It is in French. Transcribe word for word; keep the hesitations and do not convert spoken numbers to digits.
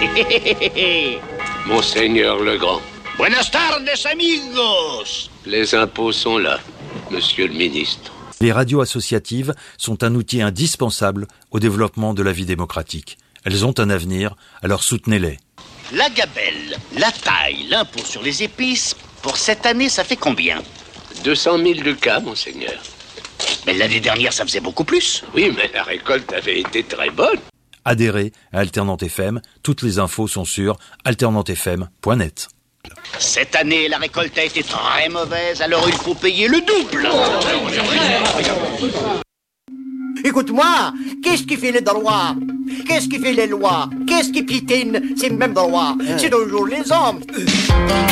Monseigneur Legrand. Buenas tardes, amigos. Les impôts sont là, monsieur le ministre. Les radios associatives sont un outil indispensable au développement de la vie démocratique. Elles ont un avenir, alors soutenez-les. La gabelle, la taille, l'impôt sur les épices, pour cette année, ça fait combien? deux cent mille lucas, monseigneur. Mais l'année dernière, ça faisait beaucoup plus. Oui, mais la récolte avait été très bonne. Adhérez à Alternante F M. Toutes les infos sont sur alternante f m point net. Cette année, la récolte a été très mauvaise, alors il faut payer le double. Écoute-moi, qu'est-ce qui fait les droits? Qu'est-ce qui fait les lois? Qu'est-ce qui piétine ces mêmes droits? C'est toujours les hommes.